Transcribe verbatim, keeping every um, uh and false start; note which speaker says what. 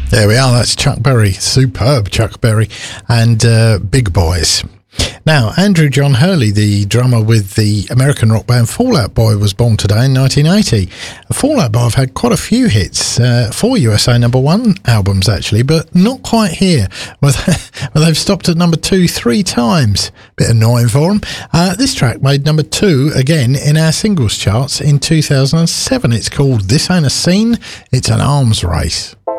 Speaker 1: There we are, that's Chuck Berry, superb Chuck Berry, and uh, Big Boys. Now, Andrew John Hurley, the drummer with the American rock band Fall Out Boy, was born today in nineteen eighty. Fall Out Boy have had quite a few hits, uh, four U S A number one albums actually, but not quite here. Well, they've stopped at number two three times. Bit annoying for them. Uh, this track made number two again in our singles charts in two thousand seven. It's called This Ain't a Scene, It's an Arms Race.